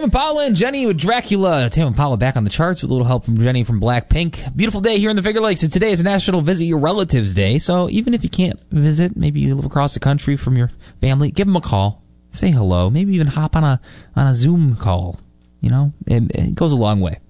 Impala and Jenny with Dracula. Tame Impala back on the charts with a little help from Jenny from Blackpink. Beautiful day here in the Finger Lakes, and today is National Visit Your Relatives Day, so even if you can't visit, maybe you live across the country from your family, give them a call, say hello, maybe even hop on a Zoom call. You know, it goes a long way.